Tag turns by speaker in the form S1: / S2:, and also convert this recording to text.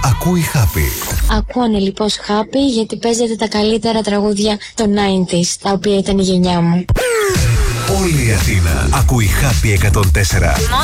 S1: ακούει Happy.
S2: Ακούω ανελιπώς Happy γιατί παίζετε τα καλύτερα τραγούδια των 90s, τα οποία ήταν η γενιά μου.
S1: Όλη η Αθήνα ακούει Happy 104.